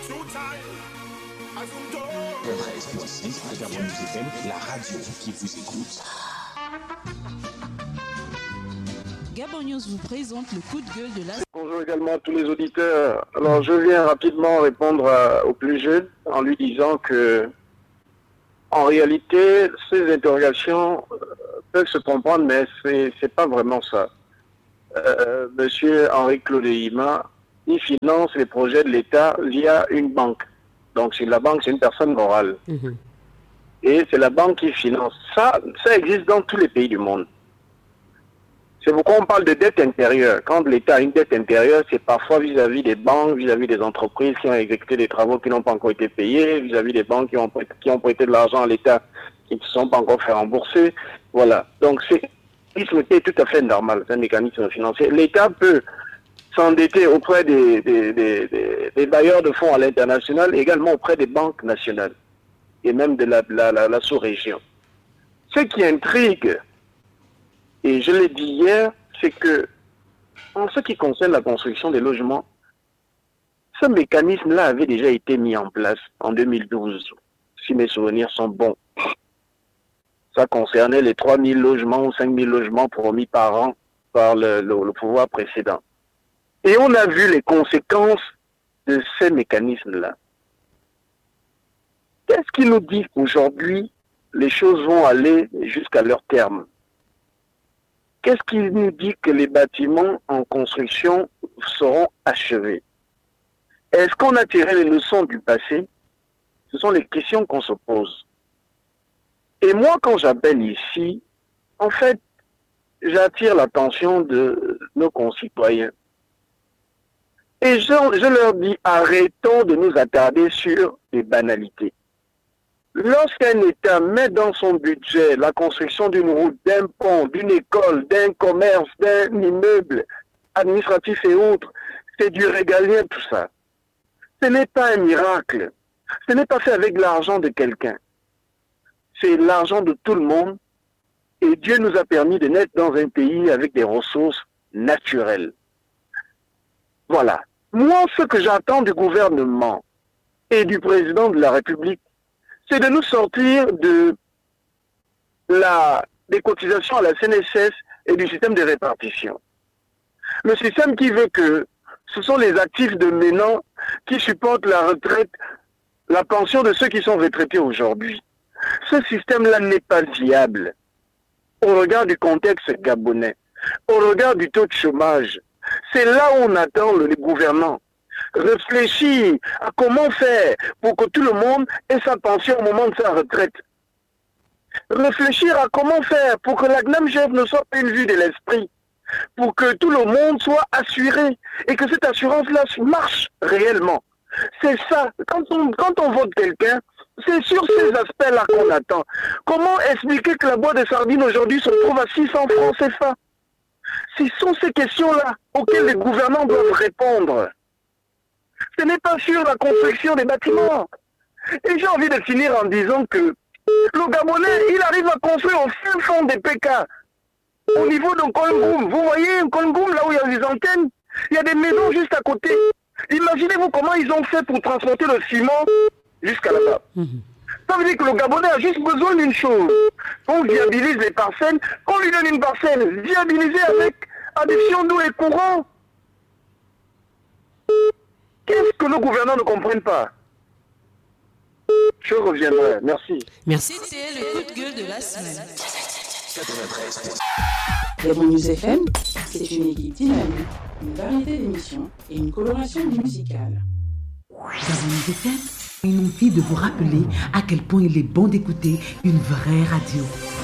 13.6 Gabon News FM, la radio qui vous écoute. Gabon News vous présente le coup de gueule de la... Bonjour également à tous les auditeurs. Alors je viens rapidement répondre au plus jeune en lui disant que en réalité ces interrogations peuvent se comprendre, mais c'est pas vraiment ça. Monsieur Henri-Claude Hima, il finance les projets de l'État via une banque. Donc la banque, c'est une personne morale. Mmh. Et c'est la banque qui finance. Ça existe dans tous les pays du monde. C'est pourquoi on parle de dette intérieure. Quand l'État a une dette intérieure, c'est parfois vis-à-vis des banques, vis-à-vis des entreprises qui ont exécuté des travaux qui n'ont pas encore été payés, vis-à-vis des banques qui ont prêté de l'argent à l'État qui ne se sont pas encore fait rembourser. Voilà. Donc c'est tout à fait normal, c'est un mécanisme financier. L'État peut s'endetter auprès des bailleurs de fonds à l'international, également auprès des banques nationales et même de la sous-région. Ce qui intrigue, et je l'ai dit hier, c'est que en ce qui concerne la construction des logements, ce mécanisme-là avait déjà été mis en place en 2012, si mes souvenirs sont bons. Ça concernait les 3 000 logements ou 5 000 logements promis par an par le pouvoir précédent. Et on a vu les conséquences de ces mécanismes-là. Qu'est-ce qui nous dit qu'aujourd'hui, les choses vont aller jusqu'à leur terme? Qu'est-ce qui nous dit que les bâtiments en construction seront achevés? Est-ce qu'on a tiré les leçons du passé? Ce sont les questions qu'on se pose. Et moi, quand j'appelle ici, en fait, j'attire l'attention de nos concitoyens. Et je leur dis, arrêtons de nous attarder sur des banalités. Lorsqu'un État met dans son budget la construction d'une route, d'un pont, d'une école, d'un commerce, d'un immeuble administratif et autres, c'est du régalien tout ça. Ce n'est pas un miracle. Ce n'est pas fait avec l'argent de quelqu'un. C'est l'argent de tout le monde. Et Dieu nous a permis de naître dans un pays avec des ressources naturelles. Voilà. Moi, ce que j'attends du gouvernement et du président de la République, c'est de nous sortir des cotisations à la CNSS et du système de répartition. Le système qui veut que ce sont les actifs de maintenant qui supportent la retraite, la pension de ceux qui sont retraités aujourd'hui. Ce système-là n'est pas viable au regard du contexte gabonais, au regard du taux de chômage. C'est là où on attend le gouvernement. Réfléchir à comment faire pour que tout le monde ait sa pension au moment de sa retraite. Réfléchir à comment faire pour que la GNAMGF ne soit pas une vue de l'esprit. Pour que tout le monde soit assuré et que cette assurance-là marche réellement. C'est ça. Quand on vote quelqu'un, c'est sur ces aspects-là qu'on attend. Comment expliquer que la boîte de sardines aujourd'hui se trouve à 600 francs CFA? Ce sont ces questions-là auxquelles les gouvernants doivent répondre. Ce n'est pas sur la construction des bâtiments. Et j'ai envie de finir en disant que le Gabonais, il arrive à construire au fin fond des PK. Au niveau de Nkolngoum. Vous voyez Nkolngoum, là où il y a les antennes, il y a des maisons juste à côté. Imaginez-vous comment ils ont fait pour transporter le ciment jusqu'à là-bas. Ça veut dire que le Gabonais a juste besoin d'une chose. On viabilise les parcelles, qu'on lui donne une parcelle viabilisée avec addition d'eau et courant. Qu'est-ce que nos gouvernants ne comprennent pas? Je reviendrai. Merci. Merci. C'était le coup de gueule de la semaine. 93. Gabon News FM, c'est une équipe dynamique, une variété d'émissions et une coloration musicale. Gabon News FM, une envie de vous rappeler à quel point il est bon d'écouter une vraie radio.